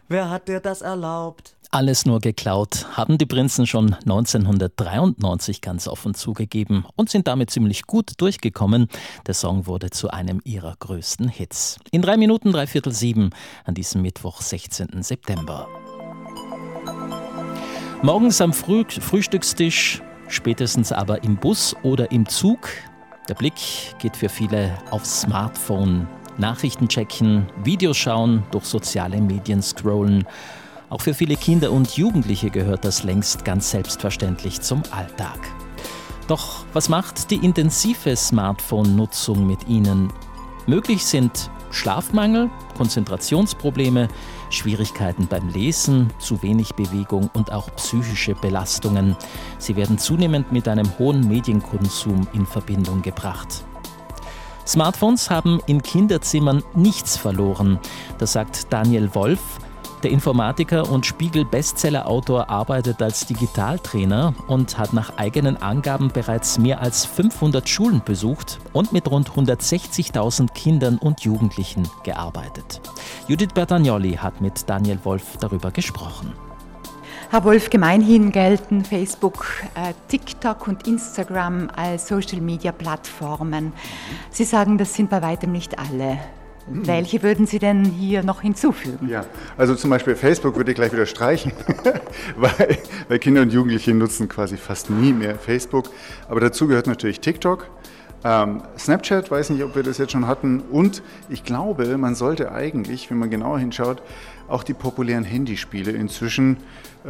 Wer hat dir das erlaubt? Alles nur geklaut, haben die Prinzen schon 1993 ganz offen zugegeben und sind damit ziemlich gut durchgekommen. Der Song wurde zu einem ihrer größten Hits. In 3 Minuten 6:45 an diesem Mittwoch, 16. September. Morgens am Frühstückstisch, spätestens aber im Bus oder im Zug. Der Blick geht für viele aufs Smartphone. Nachrichten checken, Videos schauen, durch soziale Medien scrollen. Auch für viele Kinder und Jugendliche gehört das längst ganz selbstverständlich zum Alltag. Doch was macht die intensive Smartphone-Nutzung mit ihnen? Möglich sind Schlafmangel, Konzentrationsprobleme, Schwierigkeiten beim Lesen, zu wenig Bewegung und auch psychische Belastungen. Sie werden zunehmend mit einem hohen Medienkonsum in Verbindung gebracht. Smartphones haben in Kinderzimmern nichts verloren, das sagt Daniel Wolf. Der Informatiker und Spiegel-Bestseller-Autor arbeitet als Digitaltrainer und hat nach eigenen Angaben bereits mehr als 500 Schulen besucht und mit rund 160.000 Kindern und Jugendlichen gearbeitet. Judith Bertagnolli hat mit Daniel Wolf darüber gesprochen. Herr Wolf, gemeinhin gelten Facebook, TikTok und Instagram als Social-Media-Plattformen. Sie sagen, das sind bei weitem nicht alle. Welche würden Sie denn hier noch hinzufügen? Ja, also zum Beispiel Facebook würde ich gleich wieder streichen, weil Kinder und Jugendliche nutzen quasi fast nie mehr Facebook. Aber dazu gehört natürlich TikTok, Snapchat, weiß nicht, ob wir das jetzt schon hatten. Und ich glaube, man sollte eigentlich, wenn man genauer hinschaut, auch die populären Handyspiele inzwischen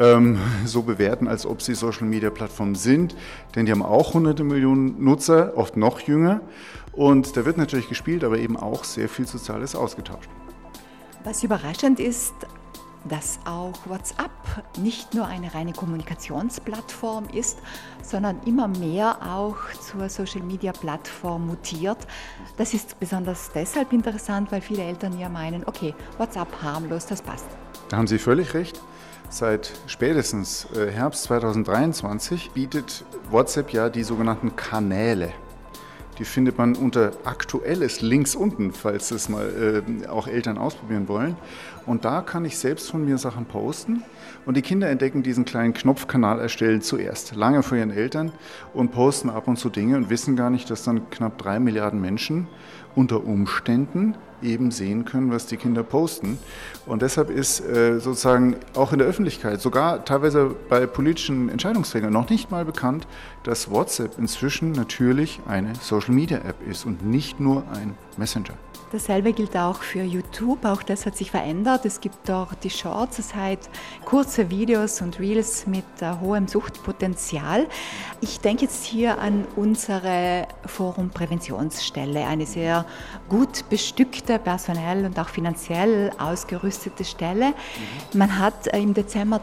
so bewerten, als ob sie Social-Media-Plattformen sind. Denn die haben auch hunderte Millionen Nutzer, oft noch jünger. Und da wird natürlich gespielt, aber eben auch sehr viel Soziales ausgetauscht. Was überraschend ist, dass auch WhatsApp nicht nur eine reine Kommunikationsplattform ist, sondern immer mehr auch zur Social-Media-Plattform mutiert. Das ist besonders deshalb interessant, weil viele Eltern ja meinen, okay, WhatsApp harmlos, das passt. Da haben Sie völlig recht. Seit spätestens Herbst 2023 bietet WhatsApp ja die sogenannten Kanäle. Die findet man unter Aktuelles links unten, falls das mal auch Eltern ausprobieren wollen. Und da kann ich selbst von mir Sachen posten. Und die Kinder entdecken diesen kleinen Knopfkanal erstellen zuerst, lange vor ihren Eltern, und posten ab und zu Dinge und wissen gar nicht, dass dann knapp 3 Milliarden Menschen unter Umständen eben sehen können, was die Kinder posten. Und deshalb ist sozusagen auch in der Öffentlichkeit, sogar teilweise bei politischen Entscheidungsträgern noch nicht mal bekannt, dass WhatsApp inzwischen natürlich eine Social-Media-App ist und nicht nur ein Messenger. Dasselbe gilt auch für YouTube, auch das hat sich verändert. Es gibt dort die Shorts, das heißt kurze Videos und Reels mit hohem Suchtpotenzial. Ich denke jetzt hier an unsere Forum-Präventionsstelle, eine sehr gut bestückte, personell und auch finanziell ausgerüstete Stelle. Man hat im Dezember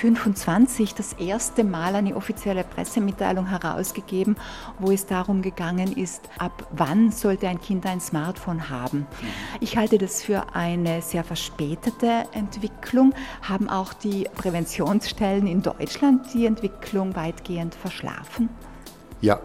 2025 das erste Mal eine offizielle Pressemitteilung herausgegeben, wo es darum gegangen ist, ab wann sollte ein Kind ein Smartphone haben. Ich halte das für eine sehr verspätete Entwicklung. Haben auch die Präventionsstellen in Deutschland die Entwicklung weitgehend verschlafen? Ja.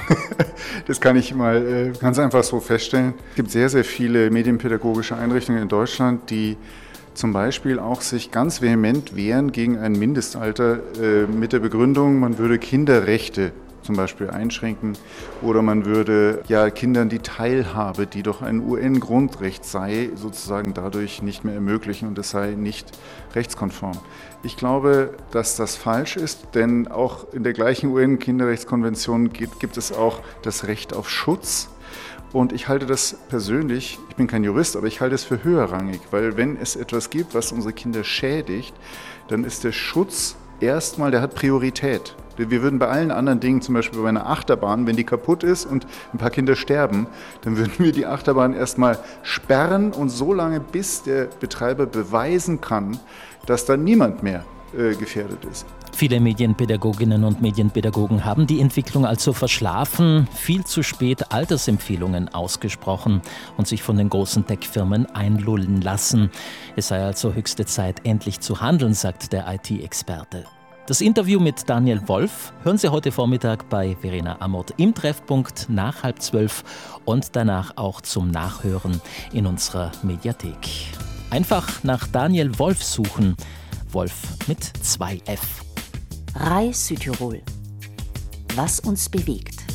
Das kann ich mal ganz einfach so feststellen. Es gibt sehr, sehr viele medienpädagogische Einrichtungen in Deutschland, die zum Beispiel auch sich ganz vehement wehren gegen ein Mindestalter mit der Begründung, man würde Kinderrechte zum Beispiel einschränken oder man würde ja Kindern die Teilhabe, die doch ein UN-Grundrecht sei, sozusagen dadurch nicht mehr ermöglichen und es sei nicht rechtskonform. Ich glaube, dass das falsch ist, denn auch in der gleichen UN-Kinderrechtskonvention gibt es auch das Recht auf Schutz. Und ich halte das persönlich, ich bin kein Jurist, aber ich halte es für höherrangig, weil wenn es etwas gibt, was unsere Kinder schädigt, dann ist der Schutz erstmal, der hat Priorität. Wir würden bei allen anderen Dingen, zum Beispiel bei einer Achterbahn, wenn die kaputt ist und ein paar Kinder sterben, dann würden wir die Achterbahn erstmal sperren und so lange, bis der Betreiber beweisen kann, dass da niemand mehr gefährdet ist. Viele Medienpädagoginnen und Medienpädagogen haben die Entwicklung also verschlafen, viel zu spät Altersempfehlungen ausgesprochen und sich von den großen Tech-Firmen einlullen lassen. Es sei also höchste Zeit, endlich zu handeln, sagt der IT-Experte. Das Interview mit Daniel Wolf hören Sie heute Vormittag bei Verena Amott im Treffpunkt nach 11:30 und danach auch zum Nachhören in unserer Mediathek. Einfach nach Daniel Wolf suchen. Wolf mit 2 F. RAI Südtirol. Was uns bewegt.